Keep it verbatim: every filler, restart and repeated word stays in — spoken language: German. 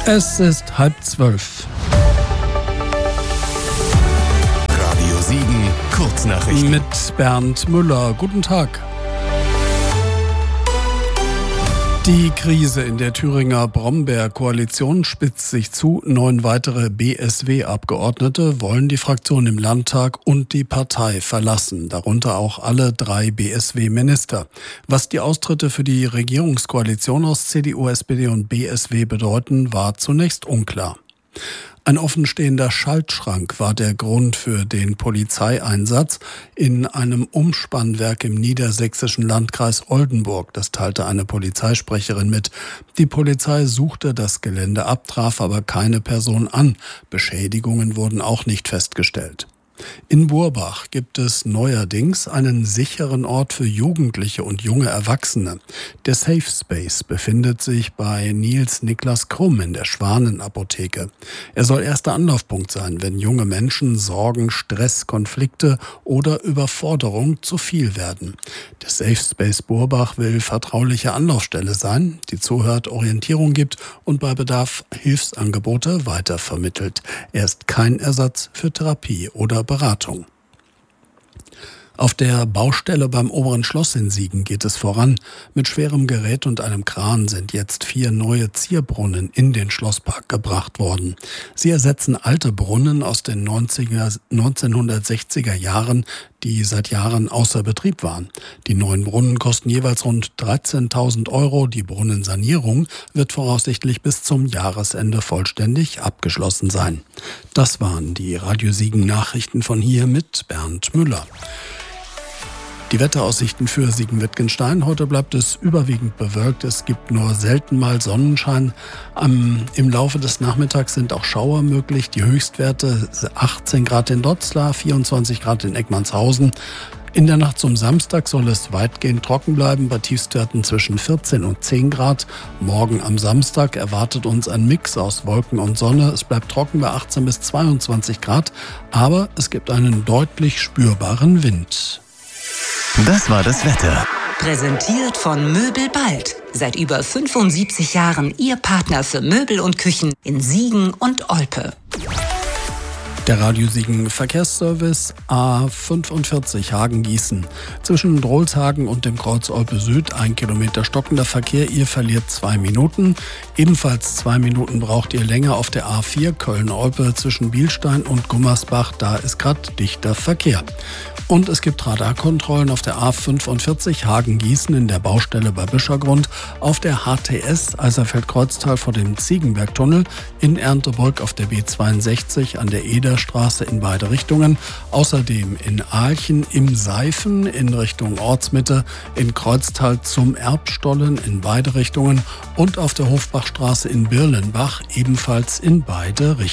Es ist halb zwölf. Radio Siegen, Kurznachrichten. Mit Bernd Müller. Guten Tag. Die Krise in der Thüringer Brombeer-Koalition spitzt sich zu. Neun weitere B S W-Abgeordnete wollen die Fraktion im Landtag und die Partei verlassen, darunter auch alle drei B S W-Minister. Was die Austritte für die Regierungskoalition aus C D U, S P D und B S W bedeuten, war zunächst unklar. Ein offenstehender Schaltschrank war der Grund für den Polizeieinsatz in einem Umspannwerk im niedersächsischen Landkreis Oldenburg. Das teilte eine Polizeisprecherin mit. Die Polizei suchte das Gelände ab, traf aber keine Person an. Beschädigungen wurden auch nicht festgestellt. In Burbach gibt es neuerdings einen sicheren Ort für Jugendliche und junge Erwachsene. Der Safe Space befindet sich bei Nils Niklas Krumm in der Schwanenapotheke. Er soll erster Anlaufpunkt sein, wenn junge Menschen Sorgen, Stress, Konflikte oder Überforderung zu viel werden. Der Safe Space Burbach will vertrauliche Anlaufstelle sein, die zuhört, Orientierung gibt und bei Bedarf Hilfsangebote weitervermittelt. Er ist kein Ersatz für Therapie oder Beratung. Auf der Baustelle beim Oberen Schloss in Siegen geht es voran. Mit schwerem Gerät und einem Kran sind jetzt vier neue Zierbrunnen in den Schlosspark gebracht worden. Sie ersetzen alte Brunnen aus den neunzehnhundertsechziger Jahren, die seit Jahren außer Betrieb waren. Die neuen Brunnen kosten jeweils rund dreizehntausend Euro. Die Brunnensanierung wird voraussichtlich bis zum Jahresende vollständig abgeschlossen sein. Das waren die Radio Siegen Nachrichten von hier mit Bernd Müller. Die Wetteraussichten für Siegen-Wittgenstein. Heute bleibt es überwiegend bewölkt. Es gibt nur selten mal Sonnenschein. Am, Im Laufe des Nachmittags sind auch Schauer möglich. Die Höchstwerte achtzehn Grad in Dotzlar, vierundzwanzig Grad in Eckmannshausen. In der Nacht zum Samstag soll es weitgehend trocken bleiben, bei Tiefstwerten zwischen vierzehn und zehn Grad. Morgen am Samstag erwartet uns ein Mix aus Wolken und Sonne. Es bleibt trocken bei achtzehn bis zweiundzwanzig Grad, aber es gibt einen deutlich spürbaren Wind. Das war das Wetter. Präsentiert von Möbel Bald. Seit über fünfundsiebzig Jahren Ihr Partner für Möbel und Küchen in Siegen und Olpe. Der Radio Siegen Verkehrsservice A fünfundvierzig Hagen-Gießen. Zwischen Drolshagen und dem Kreuz Olpe Süd ein Kilometer stockender Verkehr. Ihr verliert zwei Minuten. Ebenfalls zwei Minuten braucht ihr länger auf der A vier Köln-Olpe zwischen Bielstein und Gummersbach. Da ist gerade dichter Verkehr. Und es gibt Radarkontrollen auf der A fünfundvierzig Hagen-Gießen in der Baustelle bei Bischergrund, auf der H T S Eiserfeld-Kreuztal vor dem Ziegenbergtunnel, in Erntebrück auf der B zweiundsechzig an der Ederstraße in beide Richtungen, außerdem in Aalchen im Seifen in Richtung Ortsmitte, in Kreuztal zum Erbstollen in beide Richtungen und auf der Hofbachstraße in Birlenbach ebenfalls in beide Richtungen.